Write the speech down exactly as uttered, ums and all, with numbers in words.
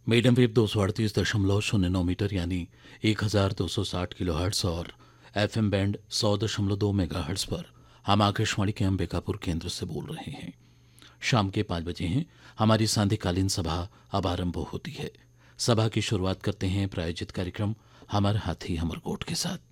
Medium wave दो सौ अड़तीस दशमलव शून्य नौ मीटर यानी एक हजार दो सौ साठ किलो हर्ट्स और एफ एम बैंड सौ दशमलव दो मेगा हर्ट्स पर हम आकाशवाणी के अंबिकापुर केंद्र से बोल रहे हैं। शाम के पाँच बजे हैं, हमारी सांध्यकालीन सभा अब आरंभ होती है। सभा की शुरुआत करते हैं प्रायोजित कार्यक्रम हमर हाथी हमर गोठ के साथ।